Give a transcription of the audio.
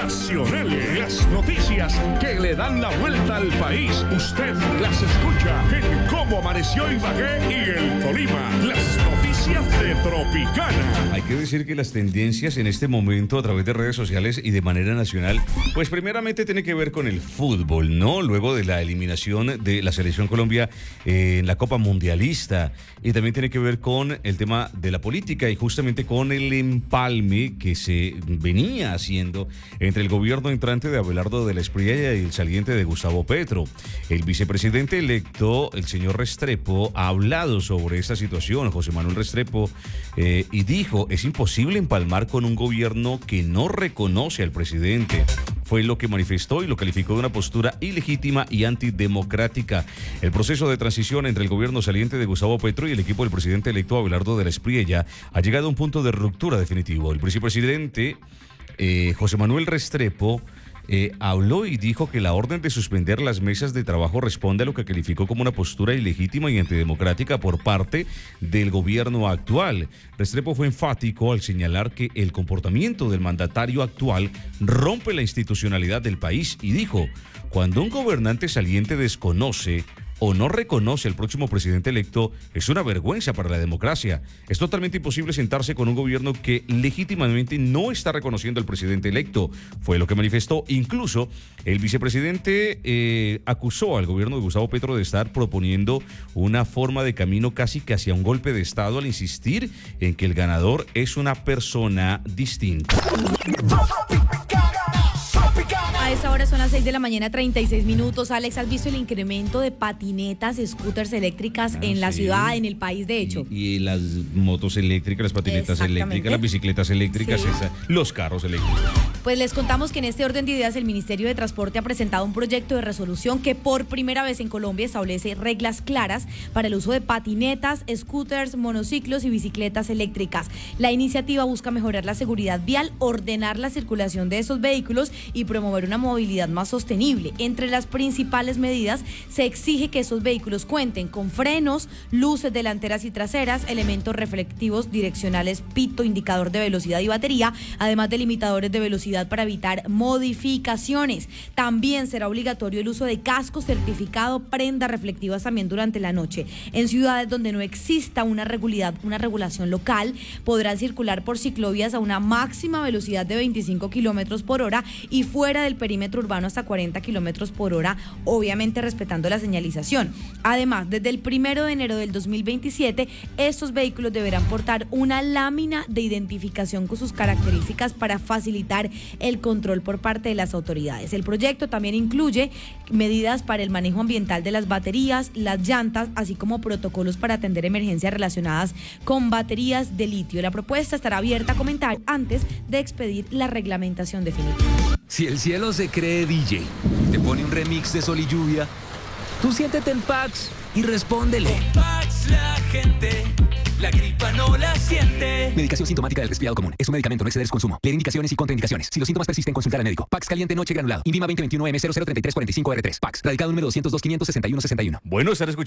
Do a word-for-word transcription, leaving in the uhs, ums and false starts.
Nacional. Las noticias que le dan la vuelta al país. Usted las escucha en Cómo Amaneció Ibagué y el Tolima. Las noticias de Tropicana. Hay que decir que las tendencias en este momento a través de redes sociales y de manera nacional, pues primeramente tiene que ver con el fútbol, ¿no? Luego de la eliminación de la Selección Colombia eh, en la Copa Mundialista, y también tiene que ver con el tema de la política y justamente con el empalme que se venía haciendo entre el gobierno entrante de Abelardo de la Espriella y el saliente de Gustavo Petro. El vicepresidente electo, el señor Restrepo, ha hablado sobre esta situación, José Manuel Restrepo, eh, y dijo, es imposible empalmar con un gobierno que no reconoce al presidente. Fue lo que manifestó y lo calificó de una postura ilegítima y antidemocrática. El proceso de transición entre el gobierno saliente de Gustavo Petro y el equipo del presidente electo Abelardo de la Espriella ha llegado a un punto de ruptura definitivo. El vicepresidente eh, José Manuel Restrepo Eh, habló y dijo que la orden de suspender las mesas de trabajo responde a lo que calificó como una postura ilegítima y antidemocrática por parte del gobierno actual. Restrepo fue enfático al señalar que el comportamiento del mandatario actual rompe la institucionalidad del país y dijo, cuando un gobernante saliente desconoce o no reconoce al próximo presidente electo, es una vergüenza para la democracia. Es totalmente imposible sentarse con un gobierno que legítimamente no está reconociendo al presidente electo. Fue lo que manifestó. Incluso el vicepresidente eh, acusó al gobierno de Gustavo Petro de estar proponiendo una forma de camino casi que hacia un golpe de Estado al insistir en que el ganador es una persona distinta. A esta hora son las seis de la mañana, treinta y seis minutos. Alex, ¿has visto el incremento de patinetas, scooters eléctricas ah, en la sí. ciudad, en el país, de hecho? Y, y las motos eléctricas, las patinetas eléctricas, las bicicletas eléctricas, sí. esa, los carros eléctricos. Pues les contamos que en este orden de ideas el Ministerio de Transporte ha presentado un proyecto de resolución que por primera vez en Colombia establece reglas claras para el uso de patinetas, scooters, monociclos y bicicletas eléctricas. La iniciativa busca mejorar la seguridad vial, ordenar la circulación de esos vehículos y promover una movilidad más sostenible. Entre las principales medidas se exige que esos vehículos cuenten con frenos, luces delanteras y traseras, elementos reflectivos direccionales, pito, indicador de velocidad y batería, además de limitadores de velocidad para evitar modificaciones. También será obligatorio el uso de casco certificado, prendas reflectivas también durante la noche. En ciudades donde no exista una regularidad, una regulación local, podrán circular por ciclovías a una máxima velocidad de veinticinco kilómetros por hora y fuera del perímetro urbano hasta cuarenta kilómetros por hora, obviamente respetando la señalización. Además, desde el primero de enero del dos mil veintisiete, estos vehículos deberán portar una lámina de identificación con sus características para facilitar el control por parte de las autoridades. El proyecto también incluye medidas para el manejo ambiental de las baterías, las llantas, así como protocolos para atender emergencias relacionadas con baterías de litio. La propuesta estará abierta a comentarios antes de expedir la reglamentación definitiva. Si el cielo se cree D J, te pone un remix de Sol y Lluvia, tú siéntete en Pax y respóndele. Con Pax la gente, la gripa no la siente. Medicación sintomática del resfriado común. Es un medicamento, no exceder su consumo. Leer indicaciones y contraindicaciones. Si los síntomas persisten, consultar al médico. Pax caliente noche granulado. Invima veinte veintiuno M cero cero treinta y tres cuarenta y cinco R tres. Pax. Radicado número doscientos dos, quinientos sesenta y uno sesenta y uno. Bueno, estar escuchando